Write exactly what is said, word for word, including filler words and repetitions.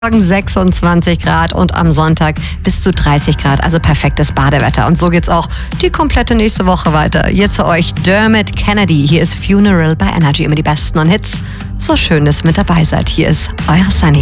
Morgen sechsundzwanzig Grad und am Sonntag bis zu dreißig Grad, also perfektes Badewetter. Und so geht's auch die komplette nächste Woche weiter. Jetzt zu euch Dermot Kennedy. Hier ist Funeral bei Energy. Immer die besten und Hits. So schön, dass ihr mit dabei seid. Hier ist euer Sunny.